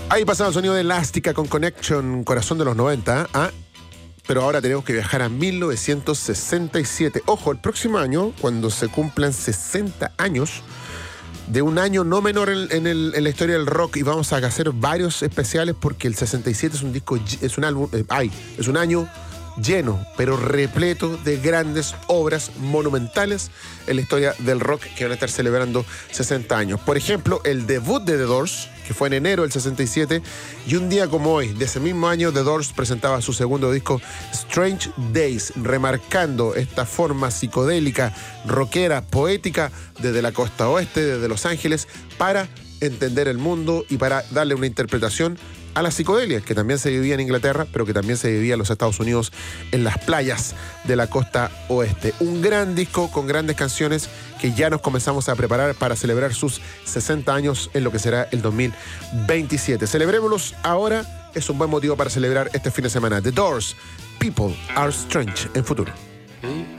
Ahí pasaba el sonido de Elástica con Connection, corazón de los 90. Pero ahora tenemos que viajar a 1967. Ojo, el próximo año, cuando se cumplan 60 años de un año no menor en la historia del rock, y vamos a hacer varios especiales porque el 67 es un disco, es un álbum, es un año lleno, pero repleto de grandes obras monumentales en la historia del rock que van a estar celebrando 60 años. Por ejemplo, el debut de The Doors, que fue en enero del 67, y un día como hoy, de ese mismo año, The Doors presentaba su segundo disco, Strange Days, remarcando esta forma psicodélica, rockera, poética, desde la costa oeste, desde Los Ángeles, para entender el mundo y para darle una interpretación a la psicodelia, que también se vivía en Inglaterra, pero que también se vivía en los Estados Unidos, en las playas de la costa oeste. Un gran disco con grandes canciones que ya nos comenzamos a preparar para celebrar sus 60 años en lo que será el 2027. Celebrémoslos ahora, es un buen motivo para celebrar este fin de semana. The Doors, People Are Strange, en Futuro.